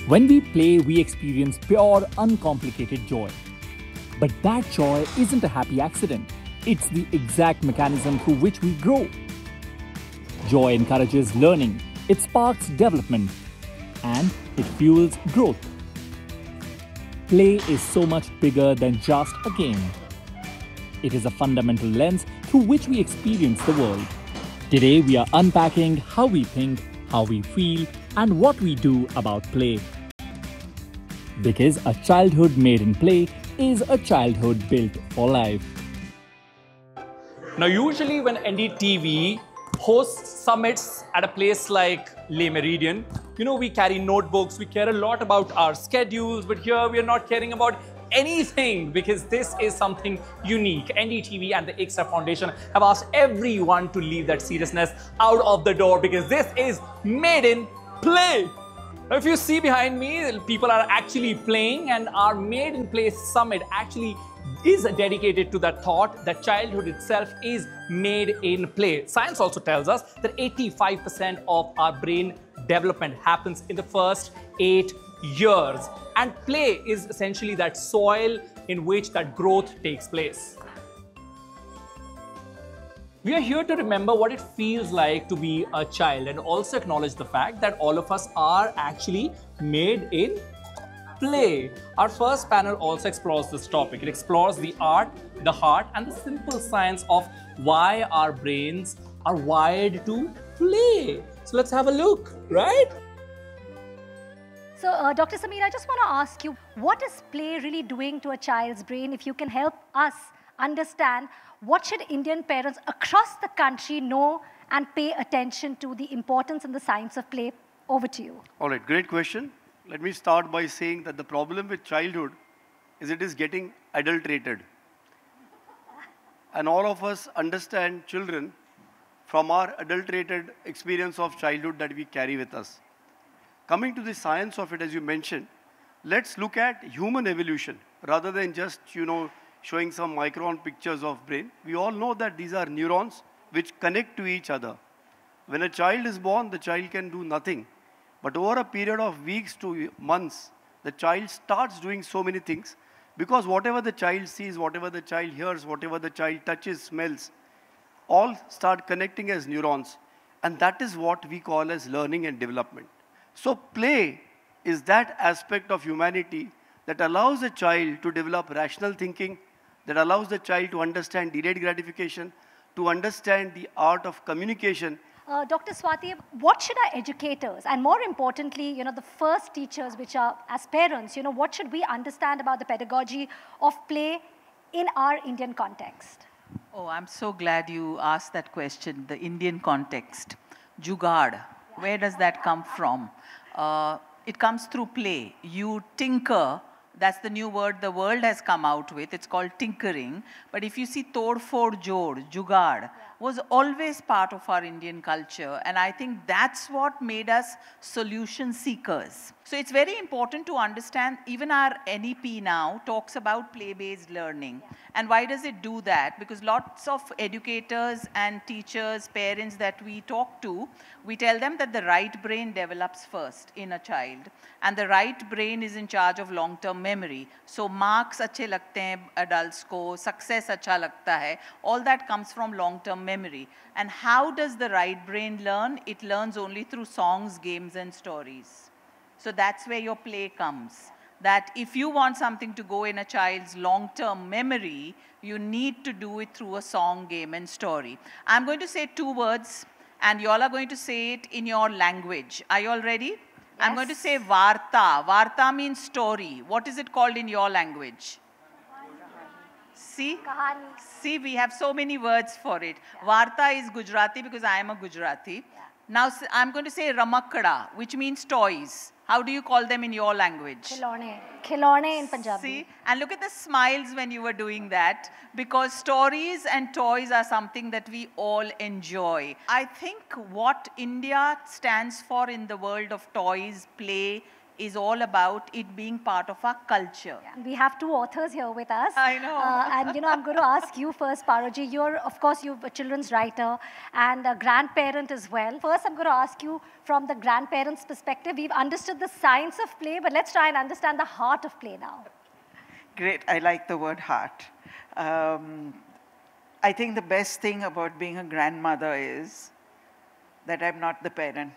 When we play, we experience pure, uncomplicated joy. But that joy isn't a happy accident. It's the exact mechanism through which we grow. Joy encourages learning, it sparks development, and it fuels growth. Play is so much bigger than just a game. It is a fundamental lens through which we experience the world. Today we are unpacking how we think, how we feel, and what we do about play. Because a childhood made in play is a childhood built for life. Now, usually when NDTV hosts summits at a place like Le Méridien, we carry notebooks, we care a lot about our schedules, but here we are not caring about anything because this is something unique. NDTV and the ICSA Foundation have asked everyone to leave that seriousness out of the door because this is made in play. Now, if you see behind me, people are actually playing, and our Made in Play Summit actually is dedicated to that thought that childhood itself is made in play. Science also tells us that 85% of our brain development happens in the first 8 years. And play is essentially that soil in which that growth takes place. We are here to remember what it feels like to be a child and also acknowledge the fact that all of us are actually made in play. Our first panel also explores this topic. It explores the art, the heart, and the simple science of why our brains are wired to play. So let's have a look, right? So, Dr. Sameer, I just want to ask you, what is play really doing to a child's brain? If you can help us understand, what should Indian parents across the country know and pay attention to the importance and the science of play? Over to you. All right, great question. Let me start by saying that the problem with childhood is it is getting adulterated. And all of us understand children from our adulterated experience of childhood that we carry with us. Coming to the science of it, as you mentioned, let's look at human evolution rather than just, showing some micron pictures of brain. We all know that these are neurons which connect to each other. When a child is born, the child can do nothing. But over a period of weeks to months, the child starts doing so many things because whatever the child sees, whatever the child hears, whatever the child touches, smells, all start connecting as neurons. And that is what we call as learning and development. So play is that aspect of humanity that allows a child to develop rational thinking, that allows the child to understand delayed gratification, to understand the art of communication. Dr. Swati, what should our educators, and more importantly, the first teachers, which are as parents, what should we understand about the pedagogy of play in our Indian context? Oh, I'm so glad you asked that question, the Indian context. Jugaad, where does that come from? It comes through play. You tinker. That's the new word the world has come out with. It's called tinkering. But if you see Tod Fod Jod, Jugaad, was always part of our Indian culture. And I think that's what made us solution seekers. So it's very important to understand, even our NEP now talks about play-based learning. And why does it do that? Because lots of educators and teachers, parents that we talk to, we tell them that the right brain develops first in a child. And the right brain is in charge of long-term memory. So marks अच्छे लगते हैं adults को, success अच्छा लगता है. All that comes from long-term memory. And how does the right brain learn? It learns only through songs, games, and stories. So that's where your play comes. That if you want something to go in a child's long-term memory, you need to do it through a song, game, and story. I'm going to say 2 words, and you all are going to say it in your language. Are you all ready? Yes. I'm going to say Varta. Varta means story. What is it called in your language? See? Kahani. See, we have so many words for it. Varta is Gujarati because I am a Gujarati. Now, I'm going to say Ramakda, which means toys. How do you call them in your language? Khilone. Khilone in Punjabi. See, and look at the smiles when you were doing that, because stories and toys are something that we all enjoy. I think what India stands for in the world of toys, play, is all about it being part of our culture. And we have two authors here with us. I know. And I'm going to ask you first, Paroji. Of course, you're a children's writer and a grandparent as well. First, I'm going to ask you from the grandparent's perspective. We've understood the science of play, but let's try and understand the heart of play now. Great, I like the word heart. I think the best thing about being a grandmother is that I'm not the parent.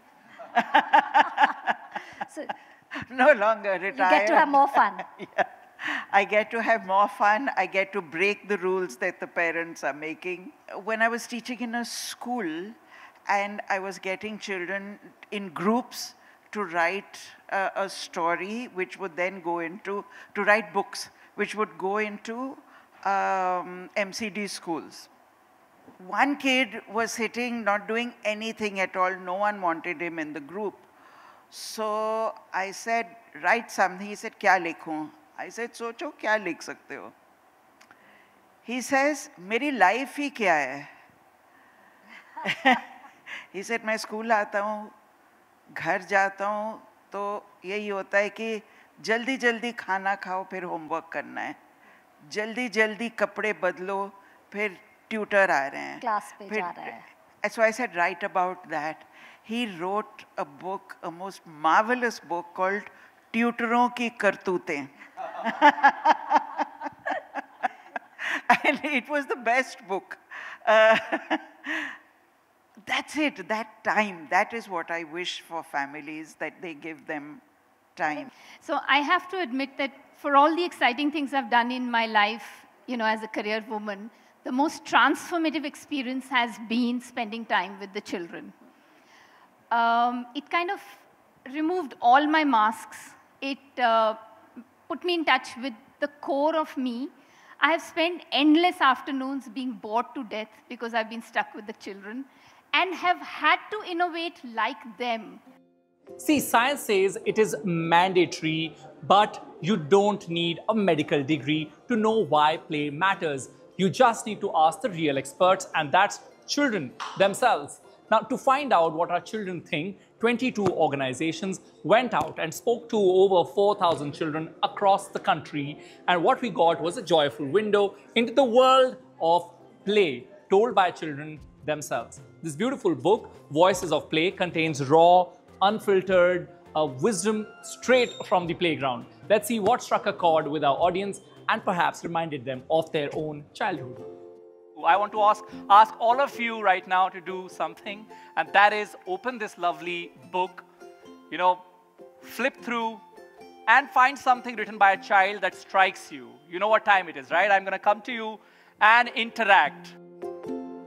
So no longer retired. you get to have more fun. Yeah. I get to have more fun. I get to break the rules that the parents are making. When I was teaching in a school and I was getting children in groups to write a story which would then go into, to write books, which would go into MCD schools. One kid was sitting, not doing anything at all. No one wanted him in the group. So I said, write something. He said, kya likhu? I said, socho, kya likh sakte ho? He says, meri life hi kya hai? He said, मैं school आता हूँ, घर जाता हूँ, तो यही होता है कि जल्दी जल्दी खाना खाओ, फिर होमवर्क करना है. जल्दी जल्दी कपड़े बदलो, फिर ट्यूटर आ रहे हैं. क्लास पे जा रहा है. So I said, write about that. He wrote a book, a most marvelous book called Tutoron ki Kartootein. And it was the best book. That's it, that time. That is what I wish for families, that they give them time. So I have to admit that for all the exciting things I've done in my life, as a career woman, the most transformative experience has been spending time with the children. It kind of removed all my masks. It put me in touch with the core of me. I have spent endless afternoons being bored to death because I've been stuck with the children and have had to innovate like them. See, science says it is mandatory, but you don't need a medical degree to know why play matters. You just need to ask the real experts, and that's children themselves. Now, to find out what our children think, 22 organizations went out and spoke to over 4,000 children across the country, and what we got was a joyful window into the world of play, told by children themselves. This beautiful book, Voices of Play, contains raw, unfiltered wisdom straight from the playground. Let's see what struck a chord with our audience and perhaps reminded them of their own childhood. I want to ask all of you right now to do something, and that is open this lovely book, flip through and find something written by a child that strikes you. You know what time it is, right? I'm going to come to you and interact.